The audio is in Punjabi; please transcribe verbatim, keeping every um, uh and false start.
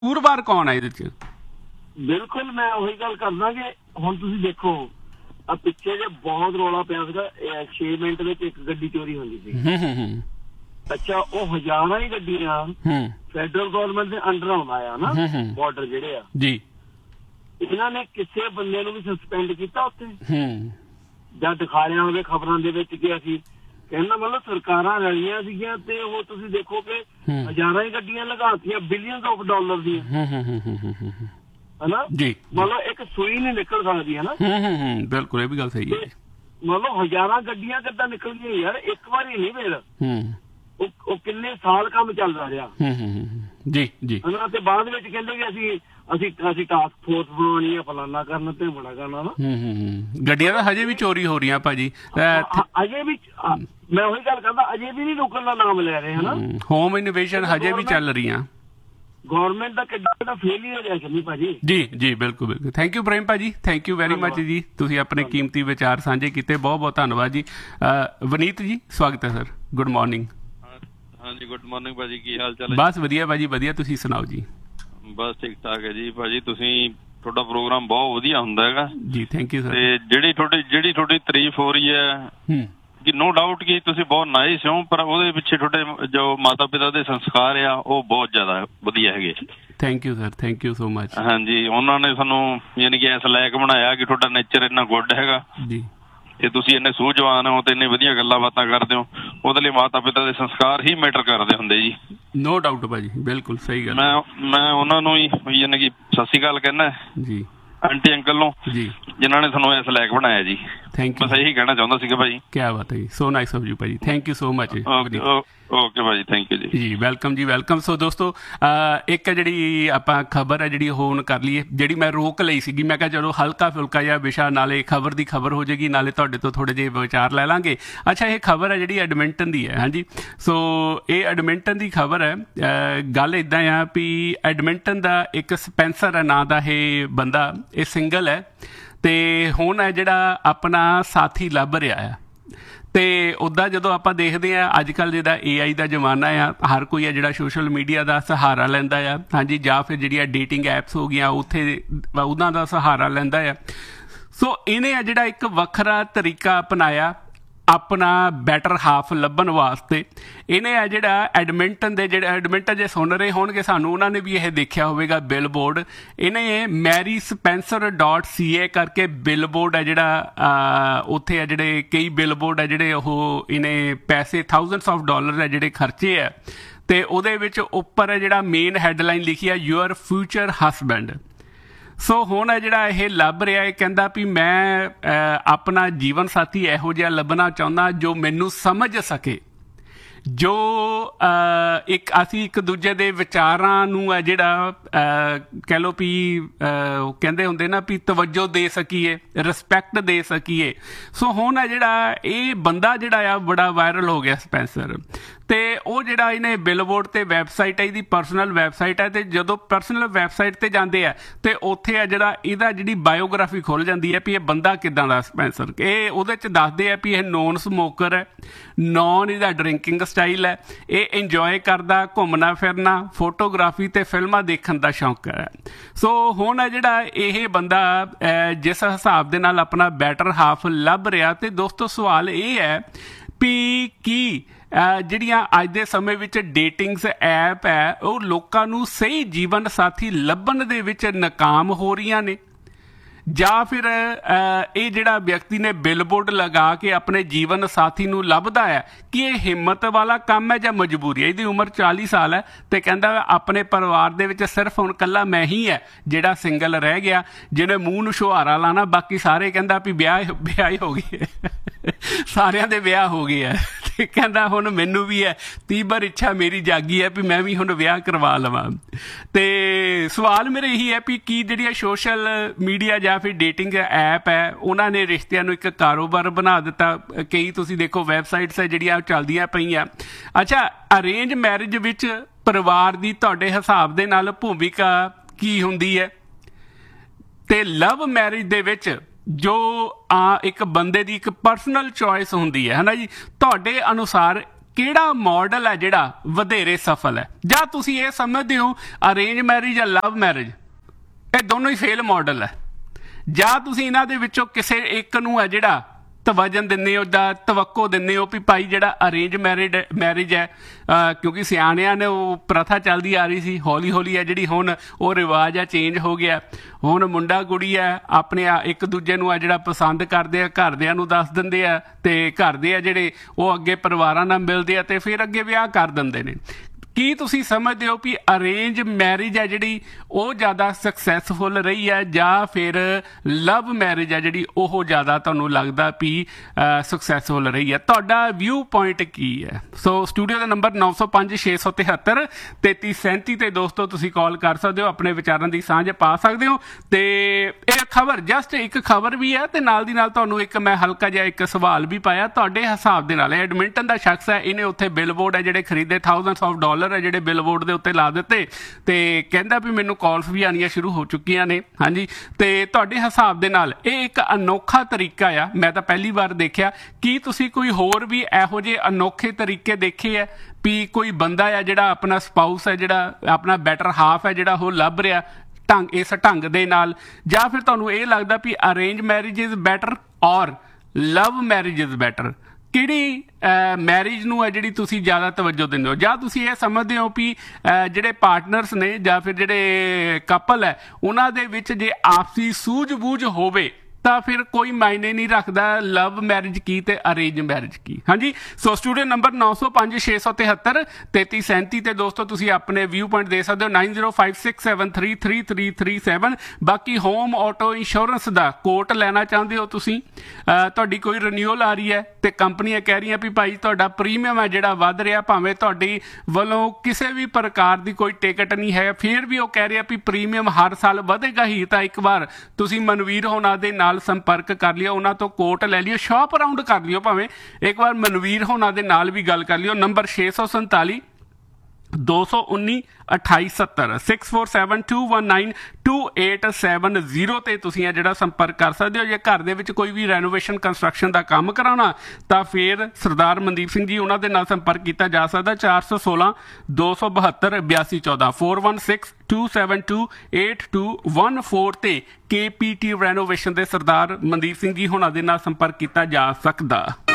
ਕਸੂਰਵਾਰ ਕੌਣ ਹੈ ਇਹਦੇ ਚ? ਬਿਲਕੁਲ ਮੈਂ ਉਹੀ ਗੱਲ ਕਰਦਾ ਕਿ ਹੁਣ ਤੁਸੀਂ ਦੇਖੋ ਆ ਪਿੱਛੇ ਜੇ ਬਹੁਤ ਰੌਲਾ ਪਿਆ ਸੀਗਾ ਛੇ ਮਿੰਟ ਵਿੱਚ ਇੱਕ ਗੱਡੀ ਚੋਰੀ ਹੁੰਦੀ ਸੀ। ਅੱਛਾ ਉਹ ਹਜ਼ਾਰਾਂ ਹੀ ਗੱਡੀਆਂ ਫੈਡਰਲ ਗਵਰਨਮੈਂਟ ਦੇ ਅੰਡਰ ਆਉਂਦਾ ਆ ਨਾ ਬਾਰਡਰ ਜਿਹੜੇ ਆ ਜੀ, ਇਹਨਾਂ ਨੇ ਕਿਸੇ ਬੰਦੇ ਨੂੰ ਵੀ ਸਸਪੈਂਡ ਕੀਤਾ ਉੱਥੇ ਜਾਂ ਦਿਖਾਇਆ ਹੋਵੇ ਖਬਰਾਂ ਦੇ ਵਿੱਚ ਕਿ ਅਸੀਂ ਕਹਿੰਦਾ ਮਤਲਬ ਸਰਕਾਰਾਂ ਰਲੀਆਂ ਸੀਗੀਆਂ ਤੇ ਉਹ ਤੁਸੀਂ ਦੇਖੋ ਕਿ ਹਜ਼ਾਰਾਂ ਹੀ ਗੱਡੀਆਂ ਲਗਾਤੀਆਂ ਬਿਲੀਅਨਸ ਆਫ ਡਾਲਰ ਦੀਆਂ ਹਨਾ ਜੀ, ਮਤਲਬ ਇੱਕ ਸੂਈ ਨਹੀਂ ਨਿਕਲ ਸਕਦੀ ਹੈ ਨਾ। ਬਿਲਕੁਲ ਇਹ ਵੀ ਗੱਲ ਸਹੀ ਹੈ। ਮਤਲਬ ਹਜ਼ਾਰਾਂ ਗੱਡੀਆਂ ਕਿੱਦਾਂ ਨਿਕਲ ਗਈਆਂ ਯਾਰ ਇੱਕ ਵਾਰੀ ਨਹੀਂ ਫਿਰ ਉਹ ਕਿੰਨੇ ਸਾਲ ਕੰਮ ਚੱਲਦਾ ਰਿਹਾ ਜੀ ਜੀ ਹਨਾ। ਤੇ ਬਾਅਦ ਵਿੱਚ ਕਹਿੰਦੇ ਕਿ ਅਸੀਂ ਅਸੀਂ ਅਸੀਂ ਟਾਸਕ ਫੋਰਸ ਬਣਾਉਣੀ ਹੈ ਫਲਾਨਾ ਕਰਨਾ ਤੇ ਬੜਾ ਕਰਨਾ ਨਾ। ਗੱਡੀਆਂ ਤਾਂ ਹਜੇ ਵੀ ਚੋਰੀ ਹੋ ਰਹੀਆਂ ਭਾਜੀ, ਅਜੇ ਵੀ ਮੈਂ ਉਹੀ ਗੱਲ ਕਰਦਾ ਅਜੇ ਵੀ ਨਹੀਂ ਰੁਕਣ ਦਾ ਨਾਮ ਲੈ ਰਹੇ ਹਨਾ। ਹੋਮ ਇਨੋਵੇਸ਼ਨ ਹਜੇ ਵੀ ਚੱਲ ਰਹੀਆਂ। ਗੌਰਮੈਂਟ ਦਾ ਕਿੱਡਾ ਫੇਲੀਅਰ ਹੈ ਸ਼ਮੀ ਭਾਜੀ। ਜੀ ਜੀ ਬਿਲਕੁਲ ਬਿਲਕੁਲ। ਥੈਂਕ ਯੂ ਪ੍ਰੇਮ ਭਾਜੀ, ਥੈਂਕ ਯੂ ਵੈਰੀ ਮਚ ਜੀ, ਤੁਸੀਂ ਆਪਣੇ ਕੀਮਤੀ ਵਿਚਾਰ ਸਾਂਝੇ ਕੀਤੇ, ਬਹੁਤ ਬਹੁਤ ਧੰਨਵਾਦ ਜੀ। ਵਨੀਤ ਜੀ ਸਵਾਗਤ ਹੈ ਸਰ, ਗੁੱਡ ਮਾਰਨਿੰਗ। ਹਾਂਜੀ ਗੁੱਡ ਮਾਰਨਿੰਗ ਭਾਜੀ, ਕੀ ਹਾਲ ਚਾਲ ਹੈ? ਬਸ ਵਧੀਆ ਭਾਜੀ ਵਧੀਆ, ਤੁਸੀਂ ਸੁਣਾਓ ਜੀ? ਬਸ ਠੀਕ ਠਾਕ ਹੈ ਜੀ ਭਾਜੀ, ਤੁਸੀਂ ਤੁਹਾਡਾ ਪ੍ਰੋਗਰਾਮ ਬਹੁਤ ਵਧੀਆ ਹੁੰਦਾ ਹੈਗਾ ਜੀ, ਥੈਂਕ ਯੂ ਸਰ। ਤੇ ਜਿਹੜੀ ਤੁਹਾਡੀ ਜਿਹੜੀ ਤੁਹਾਡੀ ਤਾਰੀਫ ਹੋ ਰਹੀ ਹੈ ਕਿ ਨੋ ਡਾਊਟ ਕਿ ਤੁਸੀਂ ਬਹੁਤ ਨਾਈਸ ਹੋ, ਪਰ ਉਹਦੇ ਪਿੱਛੇ ਤੁਹਾਡੇ ਜੋ ਮਾਤਾ ਪਿਤਾ ਦੇ ਸੰਸਕਾਰ ਆ ਉਹ ਬਹੁਤ ਜ਼ਿਆਦਾ ਵਧੀਆ ਹੈਗੇ। Thank you sir, thank you so much. ਹਾਂਜੀ ਉਹਨਾਂ ਨੇ ਸਾਨੂੰ ਯਾਨੀ ਕਿ ਇਸ ਲਾਇਕ ਬਣਾਇਆ ਕਿ ਤੁਹਾਡਾ ਨੇਚਰ ਇੰਨਾ ਗੁੱਡ ਹੈਗਾ ਜੀ, ਤੇ ਤੁਸੀਂ ਇੰਨੇ ਸੂਝਵਾਨ ਹੋ ਤੇ ਇੰਨੇ ਵਧੀਆ ਗੱਲਾਂ ਬਾਤਾਂ ਕਰਦੇ ਹੋ, ਉਹਦੇ ਲਈ ਮਾਤਾ ਪਿਤਾ ਦੇ ਸੰਸਕਾਰ ਹੀ ਮੈਟਰ ਕਰਦੇ ਹੁੰਦੇ ਜੀ। ਨੋ ਡਾਊਟ ਭਾਜੀ, ਬਿਲਕੁਲ ਸਹੀ ਗੱਲ। ਮੈਂ ਮੈਂ ਉਹਨਾਂ ਨੂੰ ਹੀ ਯਾਨੀ ਕਿ ਸਤਿ ਸ਼੍ਰੀ ਅਕਾਲ ਕਹਿੰਦਾ ਜੀ ਆਂਟੀ ਅੰਕਲ ਨੂੰ ਜੀ, ਜਿਨ੍ਹਾਂ ਨੇ ਤੁਹਾਨੂੰ ਇਸ ਲਾਇਕ ਬਣਾਇਆ ਜੀ। ਥੈਂਕ ਯੂ, ਬਸ ਇਹੀ ਕਹਿਣਾ ਚਾਹੁੰਦਾ ਸੀਗਾ ਭਾਜੀ। ਕੀ ਬਾਤ ਹੈ ਜੀ, ਸੋ ਨਾਈਸ ਆਫ ਯੂ ਭਾਜੀ, thank you so much. Okay ਭਾਜੀ, ਥੈਂਕ ਯੂ ਜੀ। ਜੀ ਵੈਲਕਮ ਜੀ ਵੈਲਕਮ। ਸੋ ਦੋਸਤੋ ਇੱਕ ਜਿਹੜੀ ਆਪਾਂ ਖਬਰ ਹੈ ਜਿਹੜੀ ਉਹ ਹੁਣ ਕਰ ਲਈਏ, ਜਿਹੜੀ ਮੈਂ ਰੋਕ ਲਈ ਸੀਗੀ, ਮੈਂ ਕਿਹਾ ਚਲੋ ਹਲਕਾ ਫੁਲਕਾ ਜਿਹਾ ਵਿਸ਼ਾ, ਨਾਲੇ ਖਬਰ ਦੀ ਖਬਰ ਹੋ ਜਾਏਗੀ, ਨਾਲੇ ਤੁਹਾਡੇ ਤੋਂ ਥੋੜ੍ਹੇ ਜਿਹੇ ਵਿਚਾਰ ਲੈ ਲਾਂਗੇ। ਅੱਛਾ ਇਹ ਖਬਰ ਹੈ ਜਿਹੜੀ ਐਡਮਿੰਟਨ ਦੀ ਹੈ। ਹਾਂਜੀ, ਸੋ ਇਹ ਐਡਮਿੰਟਨ ਦੀ ਖਬਰ ਹੈ। ਗੱਲ ਇੱਦਾਂ ਆ ਵੀ ਐਡਮਿੰਟਨ ਦਾ ਇੱਕ ਸਪੈਂਸਰ ਹੈ ਨਾਂ ਦਾ ਇਹ ਬੰਦਾ, ਇਹ ਸਿੰਗਲ ਹੈ ਤੇ ਹੁਣ ਹੈ ਜਿਹੜਾ ਆਪਣਾ ਸਾਥੀ ਲੱਭ ਰਿਹਾ ਆ। ਤੇ ਉੱਦਾਂ ਜਦੋਂ ਆਪਾਂ ਦੇਖਦੇ ਹਾਂ ਅੱਜ ਕੱਲ੍ਹ ਜਿਹੜਾ ਏ ਆਈ ਦਾ ਜ਼ਮਾਨਾ ਆ, ਹਰ ਕੋਈ ਹੈ ਜਿਹੜਾ ਸੋਸ਼ਲ ਮੀਡੀਆ ਦਾ ਸਹਾਰਾ ਲੈਂਦਾ ਆ। ਹਾਂਜੀ, ਜਾਂ ਫਿਰ ਜਿਹੜੀਆਂ ਡੇਟਿੰਗ ਐਪਸ ਹੋ ਗਈਆਂ ਉੱਥੇ ਉਹਨਾਂ ਦਾ ਸਹਾਰਾ ਲੈਂਦਾ ਆ। ਸੋ ਇਹਨੇ ਆ ਜਿਹੜਾ ਇੱਕ ਵੱਖਰਾ ਤਰੀਕਾ ਅਪਣਾਇਆ ਆਪਣਾ ਬੈਟਰ ਹਾਫ ਲੱਭਣ ਵਾਸਤੇ। ਇਹਨੇ ਆ ਜਿਹੜਾ ਐਡਮਿੰਟਨ ਦੇ ਜਿਹੜੇ ਐਡਮਿੰਟਨ ਜੇ ਸੁਣ ਰਹੇ ਹੋਣਗੇ ਸਾਨੂੰ, ਉਹਨਾਂ ਨੇ ਵੀ ਇਹ ਦੇਖਿਆ ਹੋਵੇਗਾ ਬਿਲ ਬੋਰਡ। ਇਹਨੇ ਮੈਰੀ ਸਪੈਂਸਰ ਡਾਟ ਸੀ ਏ ਕਰਕੇ ਬਿਲ ਬੋਰਡ ਹੈ ਜਿਹੜਾ ਉੱਥੇ ਆ ਜਿਹੜੇ ਕਈ ਬਿਲ ਬੋਰਡ ਹੈ ਜਿਹੜੇ ਉਹ ਇਹਨੇ ਪੈਸੇ ਥਾਊਜ਼ੈਂਡਸ ਆਫ ਡਾਲਰ ਹੈ ਜਿਹੜੇ ਖਰਚੇ ਆ, ਤੇ ਉਹਦੇ ਵਿੱਚ ਉੱਪਰ ਹੈ ਜਿਹੜਾ ਮੇਨ ਹੈਡਲਾਈਨ ਲਿਖੀ ਆ ਯੂਅਰ ਫਿਊਚਰ ਹਸਬੈਂਡ। ਸੋ ਹੁਣ ਜਿਹੜਾ ਇਹ ਲੱਭ ਰਿਹਾ, ਇਹ ਕਹਿੰਦਾ ਵੀ ਮੈਂ ਆਪਣਾ ਜੀਵਨ ਸਾਥੀ ਇਹੋ ਜਿਹਾ ਲੱਭਣਾ ਚਾਹੁੰਦਾ ਜੋ ਮੈਨੂੰ ਸਮਝ ਸਕੇ, ਜੋ ਇੱਕ ਅਸੀਂ ਇੱਕ ਦੂਜੇ ਦੇ ਵਿਚਾਰਾਂ ਨੂੰ ਹੈ ਜਿਹੜਾ ਕਹਿ ਲਓ ਵੀ ਕਹਿੰਦੇ ਹੁੰਦੇ ਨਾ ਵੀ ਤਵੱਜੋ ਦੇ ਸਕੀਏ, ਰਿਸਪੈਕਟ ਦੇ ਸਕੀਏ। ਸੋ ਹੁਣ ਹੈ ਜਿਹੜਾ ਇਹ ਬੰਦਾ ਜਿਹੜਾ ਆ ਬੜਾ ਵਾਇਰਲ ਹੋ ਗਿਆ ਸਪੈਂਸਰ, ਤੇ ਉਹ ਜਿਹੜਾ ਇਹਨੇ ਬਿਲਬੋਰਡ ਤੇ ਵੈਬਸਾਈਟ ਹੈ, ਇਹਦੀ ਪਰਸਨਲ ਵੈਬਸਾਈਟ ਹੈ, ਤੇ ਜਦੋਂ ਪਰਸਨਲ ਵੈਬਸਾਈਟ ਤੇ ਜਾਂਦੇ ਆ ਤੇ ਉੱਥੇ ਆ ਜਿਹੜਾ ਇਹਦਾ ਜਿਹੜੀ ਬਾਇਓਗ੍ਰਾਫੀ ਖੁੱਲ ਜਾਂਦੀ ਹੈ ਵੀ ਇਹ ਬੰਦਾ ਕਿੱਦਾਂ ਦਾ ਸਪੈਂਸਰ। ਇਹ ਉਹਦੇ 'ਚ ਦੱਸਦੇ ਆ ਵੀ ਇਹ ਨੋਨ ਸਮੋਕਰ ਹੈ, ਨੋਨ ਇਹਦਾ ਡਰਿੰਕਿੰਗ ਸਟਾਈਲ ਹੈ, ਇਹ ਇੰਜੋਏ ਕਰਦਾ ਘੁੰਮਣਾ ਫਿਰਨਾ, ਫੋਟੋਗ੍ਰਾਫੀ ਤੇ ਫਿਲਮਾਂ ਦੇਖਣ ਦਾ ਸ਼ੌਂਕ ਹੈ। ਸੋ ਹੁਣ ਹੈ ਜਿਹੜਾ ਇਹ ਬੰਦਾ ਜਿਸ ਹਿਸਾਬ ਦੇ ਨਾਲ ਆਪਣਾ ਬੈਟਰ ਹਾਫ ਲੱਭ ਰਿਹਾ, ਤੇ ਦੋਸਤੋ ਸਵਾਲ ਇਹ ਹੈ ਵੀ ਕੀ ਜਿਹੜੀਆਂ ਅੱਜ ਦੇ ਸਮੇਂ ਵਿੱਚ ਡੇਟਿੰਗਸ ਐਪ ਹੈ ਉਹ ਲੋਕਾਂ ਨੂੰ ਸਹੀ ਜੀਵਨ ਸਾਥੀ ਲੱਭਣ ਦੇ ਵਿੱਚ ਨਾਕਾਮ ਹੋ ਰਹੀਆਂ ਨੇ, ਜਾਂ ਫਿਰ ਇਹ ਜਿਹੜਾ ਵਿਅਕਤੀ ਨੇ ਬਿਲਬੋਰਡ ਲਗਾ ਕੇ ਆਪਣੇ ਜੀਵਨ ਸਾਥੀ ਨੂੰ ਲੱਭਦਾ ਹੈ ਕਿ ਇਹ ਹਿੰਮਤ ਵਾਲਾ ਕੰਮ ਹੈ ਜਾਂ ਮਜਬੂਰੀ ਹੈ। ਇਹਦੀ ਉਮਰ ਚਾਲੀ ਸਾਲ ਹੈ ਤੇ ਕਹਿੰਦਾ ਆਪਣੇ ਪਰਿਵਾਰ ਦੇ ਵਿੱਚ ਸਿਰਫ ਹੁਣ ਇਕੱਲਾ ਮੈਂ ਹੀ ਹੈ ਜਿਹੜਾ ਸਿੰਗਲ ਰਹਿ ਗਿਆ, ਜਿਹਨੇ ਮੂੰਹ ਨੂੰ ਛੁਹਾਰਾ ਲਾਣਾ, ਬਾਕੀ ਸਾਰੇ ਕਹਿੰਦਾ ਵੀ ਵਿਆਹ ਵਿਆਹ ਹੀ ਹੋ ਗਈ ਹੈ, ਸਾਰਿਆਂ ਦੇ ਵਿਆਹ ਹੋ ਗਏ ਹੈ। ਤੇ ਕਹਿੰਦਾ ਹੁਣ ਮੈਨੂੰ ਵੀ ਹੈ ਤੀਬਰ ਇੱਛਾ ਮੇਰੀ ਜਾਗੀ ਹੈ ਵੀ ਮੈਂ ਵੀ ਹੁਣ ਵਿਆਹ ਕਰਵਾ ਲਵਾਂ। ਤੇ ਸਵਾਲ ਮੇਰੇ ਇਹੀ ਹੈ ਵੀ ਕੀ ਜਿਹੜੀਆਂ ਸੋਸ਼ਲ ਮੀਡੀਆ ਜਾਂ ਫਿਰ ਡੇਟਿੰਗ ਐਪ ਹੈ ਉਹਨਾਂ ਨੇ ਰਿਸ਼ਤਿਆਂ ਨੂੰ ਇੱਕ ਕਾਰੋਬਾਰ ਬਣਾ ਦਿੱਤਾ। ਕਈ ਤੁਸੀਂ ਦੇਖੋ ਵੈਬਸਾਈਟਸ ਹੈ ਜਿਹੜੀਆਂ ਚੱਲਦੀਆਂ ਪਈਆਂ। ਅੱਛਾ, ਅਰੇਂਜ ਮੈਰਿਜ ਵਿੱਚ ਪਰਿਵਾਰ ਦੀ ਤੁਹਾਡੇ ਹਿਸਾਬ ਦੇ ਨਾਲ ਭੂਮਿਕਾ ਕੀ ਹੁੰਦੀ ਹੈ, ਤੇ ਲਵ ਮੈਰਿਜ ਦੇ ਵਿੱਚ ਜੋ ਆ ਇੱਕ ਬੰਦੇ ਦੀ ਇੱਕ ਪਰਸਨਲ ਚੋਇਸ ਹੁੰਦੀ ਹੈ, ਹੈ ਨਾ ਜੀ, ਤੁਹਾਡੇ ਅਨੁਸਾਰ ਕਿਹੜਾ ਮਾਡਲ ਹੈ ਜਿਹੜਾ ਵਧੇਰੇ ਸਫਲ ਹੈ? ਜਾਂ ਤੁਸੀਂ ਇਹ ਸਮਝਦੇ ਹੋ ਅਰੇਂਜ ਮੈਰਿਜ ਜਾਂ ਲਵ ਮੈਰਿਜ ਇਹ ਦੋਨੋਂ ਹੀ ਫੇਲ ਮਾਡਲ ਹੈ, ਜਾਂ ਤੁਸੀਂ ਇਹਨਾਂ ਦੇ ਵਿੱਚੋਂ ਕਿਸੇ ਇੱਕ ਨੂੰ ਹੈ ਜਿਹੜਾ ਤਵਜਨ ਦਿੰਦੇ ਹੋ ਜਾਂ ਤਵੱਕੋ ਦਿੰਦੇ ਹੋ ਵੀ ਭਾਈ ਜਿਹੜਾ ਅਰੇਂਜ ਮੈਰਿਡ ਮੈਰਿਜ ਹੈ, ਕਿਉਂਕਿ ਸਿਆਣਿਆਂ ਨੇ ਉਹ ਪ੍ਰਥਾ ਚੱਲਦੀ ਆ ਰਹੀ ਸੀ, ਹੌਲੀ ਹੌਲੀ ਹੈ ਜਿਹੜੀ ਹੁਣ ਉਹ ਰਿਵਾਜ ਆ ਚੇਂਜ ਹੋ ਗਿਆ। ਹੁਣ ਮੁੰਡਾ ਕੁੜੀ ਹੈ ਆਪਣੇ ਇੱਕ ਦੂਜੇ ਨੂੰ ਆ ਜਿਹੜਾ ਪਸੰਦ ਕਰਦੇ ਆ, ਘਰਦਿਆਂ ਨੂੰ ਦੱਸ ਦਿੰਦੇ ਆ ਤੇ ਘਰ ਦੇ ਆ ਜਿਹੜੇ ਉਹ ਅੱਗੇ ਪਰਿਵਾਰਾਂ ਨਾਲ ਮਿਲਦੇ ਆ ਤੇ ਫਿਰ ਅੱਗੇ ਵਿਆਹ ਕਰ ਦਿੰਦੇ ਨੇ। ਕੀ ਤੁਸੀਂ ਸਮਝਦੇ ਹੋ ਵੀ ਅਰੇਂਜ ਮੈਰਿਜ ਹੈ ਜਿਹੜੀ ਉਹ ਜ਼ਿਆਦਾ ਸਕਸੈਸਫੁਲ ਰਹੀ ਹੈ ਜਾਂ ਫਿਰ ਲਵ ਮੈਰਿਜ ਹੈ ਜਿਹੜੀ ਉਹ ਜ਼ਿਆਦਾ ਤੁਹਾਨੂੰ ਲੱਗਦਾ ਵੀ ਸਕਸੈਸਫੁਲ ਰਹੀ ਹੈ? ਤੁਹਾਡਾ ਵਿਊ ਪੁਆਇੰਟ ਕੀ ਹੈ? ਸੋ ਸਟੂਡੀਓ ਦਾ ਨੰਬਰ ਨੌ ਸੌ ਪੰਜ ਛੇ ਸੌ ਤਿਹੱਤਰ ਤੇਤੀ ਸੈਂਤੀ ਤੇ ਦੋਸਤੋ ਤੁਸੀਂ ਕਾਲ ਕਰ ਸਕਦੇ ਹੋ, ਆਪਣੇ ਵਿਚਾਰਾਂ ਦੀ ਸਾਂਝ ਪਾ ਸਕਦੇ ਹੋ। ਤੇ ਇਹ ਖਬਰ ਜਸਟ ਇੱਕ ਖਬਰ ਵੀ ਹੈ ਤੇ ਨਾਲ ਦੀ ਨਾਲ ਤੁਹਾਨੂੰ ਇੱਕ ਮੈਂ ਹਲਕਾ ਜਿਹਾ ਇੱਕ ਸਵਾਲ ਵੀ ਪਾਇਆ ਤੁਹਾਡੇ ਹਿਸਾਬ ਦੇ ਨਾਲ। ਐਡਮਿੰਟਨ ਦਾ ਸ਼ਖਸ ਹੈ, ਇਹਨੇ ਉੱਥੇ ਬਿਲਬੋਰਡ ਹੈ ਜਿਹੜੇ ਖਰੀਦੇ ਥਾਊਜ਼ੈਂਡਸ ਆਫ ਡਾਲਰ ਹੈ ਜਿਹੜੇ ਬਿਲਬੋਰਡ ਦੇ ਉੱਤੇ ਲਾ ਦਿੱਤੇ ਤੇ ਕਹਿੰਦਾ ਵੀ ਮੈਨੂੰ ਕਾਲਸ ਵੀ ਆਉਣੀਆਂ ਸ਼ੁਰੂ ਹੋ ਚੁੱਕੀਆਂ ਨੇ। ਹਾਂਜੀ, ਤੇ ਤੁਹਾਡੇ ਹਿਸਾਬ ਦੇ ਨਾਲ ਇਹ ਇੱਕ ਅਨੋਖਾ ਤਰੀਕਾ ਆ, ਮੈਂ ਤਾਂ ਪਹਿਲੀ ਵਾਰ ਦੇਖਿਆ। ਕੀ ਤੁਸੀਂ ਕੋਈ ਹੋਰ ਵੀ ਇਹੋ ਜਿਹੇ ਅਨੋਖੇ ਤਰੀਕੇ ਦੇਖੇ ਆ ਵੀ ਕੋਈ ਬੰਦਾ ਆ ਜਿਹੜਾ ਆਪਣਾ ਸਪਾਊਸ ਹੈ ਜਿਹੜਾ ਆਪਣਾ ਬੈਟਰ ਹਾਫ ਹੈ ਜਿਹੜਾ ਉਹ ਲੱਭ ਰਿਹਾ ਢੰਗ ਇਸ ਢੰਗ ਦੇ ਨਾਲ, ਜਾਂ ਫਿਰ ਤੁਹਾਨੂੰ ਇਹ ਲੱਗਦਾ ਵੀ ਅਰੇਂਜ ਮੈਰਿਜ ਇਜ਼ ਬੈਟਰ ਔਰ ਲਵ ਮੈਰਿਜ ਇਜ਼ ਬੈਟਰ? ਕਿਹੜੀ ਮੈਰਿਜ ਨੂੰ ਹੈ ਜਿਹੜੀ ਤੁਸੀਂ ਜ਼ਿਆਦਾ ਤਵੱਜੋ ਦਿੰਦੇ ਹੋ? ਜਾਂ ਤੁਸੀਂ ਇਹ ਸਮਝਦੇ ਹੋ ਵੀ ਜਿਹੜੇ ਪਾਰਟਨਰਸ ਨੇ ਜਾਂ ਫਿਰ ਜਿਹੜੇ ਕਪਲ ਹੈ ਉਹਨਾਂ ਦੇ ਵਿੱਚ ਜੇ ਆਪਸੀ ਸੂਝ-ਬੂਝ ਹੋਵੇ ਤਾਂ ਫਿਰ ਕੋਈ ਮਾਇਨੇ ਨਹੀਂ ਰੱਖਦਾ ਲਵ ਮੈਰਿਜ ਕੀ ਤੇ ਅਰੇਂਜ ਮੈਰਿਜ ਕੀ। ਹਾਂਜੀ, ਸੋ ਸਟੂਡੀਓ ਨੰਬਰ ਨੌ ਸੌ ਪੰਜ ਛੇ ਸੌ ਤਿਹੱਤਰ ਤੇਤੀ ਸੈਂਤੀ ਤੇ ਦੋਸਤੋ ਤੁਸੀਂ ਆਪਣੇ ਵਿਊ ਪੁਆਇੰਟ ਦੇ ਸਕਦੇ ਹੋ nine zero five six seven three three three three seven. ਬਾਕੀ ਹੋਮ ਆਟੋ ਇੰਸ਼ੋਰੈਂਸ ਦਾ ਕੋਟ ਲੈਣਾ ਚਾਹੁੰਦੇ ਹੋ ਤੁਸੀਂ, ਤੁਹਾਡੀ ਕੋਈ ਰੀਨਿਊਅਲ ਆ ਰਹੀ ਹੈ ਤੇ ਕੰਪਨੀਆਂ ਕਹਿ ਰਹੀਆਂ ਵੀ ਭਾਈ ਤੁਹਾਡਾ ਪ੍ਰੀਮੀਅਮ ਹੈ ਜਿਹੜਾ ਵੱਧ ਰਿਹਾ, ਭਾਵੇਂ ਤੁਹਾਡੀ ਵੱਲੋਂ ਕਿਸੇ ਵੀ ਪ੍ਰਕਾਰ ਦੀ ਕੋਈ ਟਿਕਟ ਨਹੀਂ ਹੈ ਫਿਰ ਵੀ ਉਹ ਕਹਿ ਰਿਹਾ ਵੀ ਪ੍ਰੀਮੀਅਮ ਹਰ ਸਾਲ ਵਧੇਗਾ ਹੀ, ਤਾਂ ਇੱਕ ਵਾਰ ਤੁਸੀਂ ਮਨਵੀਰ ਹੋਣਾ ਦੇ ਨਾਲ ਸੰਪਰਕ ਕਰ ਲਿਓ, ਉਹਨਾਂ ਤੋਂ ਕੋਟ ਲੈ ਲਿਓ, ਸ਼ਾਪ ਅਰਾਊਂਡ ਕਰ ਲਿਓ, ਭਾਵੇਂ ਇੱਕ ਵਾਰ ਮਨਵੀਰ ਹੋਣਾ ਦੇ ਨਾਲ ਵੀ ਗੱਲ ਕਰ ਲਿਓ। ਨੰਬਰ ਛੇ ਸੌ ਸੰਤਾਲੀ ਦੋ ਸੌ ਉੱਨੀ ਅਠਾਈ ਸੱਤਰ six four seven to one nine to eight seven zero ਤੇ ਤੁਸੀਂ ਇਹ ਜਿਹੜਾ ਸੰਪਰਕ ਕਰ ਸਕਦੇ ਹੋ। ਜੇ ਘਰ ਦੇ ਵਿੱਚ ਕੋਈ ਵੀ ਰੈਨੋਵੇਸ਼ਨ ਕੰਸਟਰਕਸ਼ਨ ਦਾ ਕੰਮ ਕਰਾਉਣਾ ਤਾਂ ਫਿਰ ਸਰਦਾਰ ਮਨਦੀਪ ਸਿੰਘ ਜੀ ਉਹਨਾਂ ਦੇ ਨਾਲ ਸੰਪਰਕ ਕੀਤਾ ਜਾ ਸਕਦਾ ਚਾਰ ਸੌ ਸੋਲਾਂ ਦੋ ਸੌ ਬਹੱਤਰ ਬਿਆਸੀ ਚੌਦਾਂ four one six to seven to eight two one four ਤੇ ਕੇ ਪੀ ਟੀ ਰੈਨੋਵੇਸ਼ਨ ਦੇ ਸਰਦਾਰ ਮਨਦੀਪ ਸਿੰਘ ਜੀ ਉਹਨਾਂ ਦੇ ਨਾਲ ਸੰਪਰਕ ਕੀਤਾ ਜਾ ਸਕਦਾ।